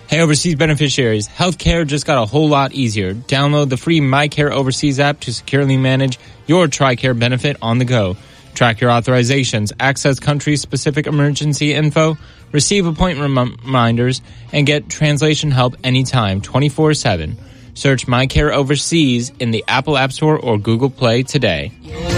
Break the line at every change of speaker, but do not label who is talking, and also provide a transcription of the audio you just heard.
Hey, overseas beneficiaries, healthcare just got a whole lot easier. Download the free MyCare Overseas app to securely manage your TRICARE benefit on the go. Track your authorizations, access country-specific emergency info, receive appointment reminders, and get translation help anytime, 24/7. Search MyCare Overseas in the Apple App Store or Google Play today.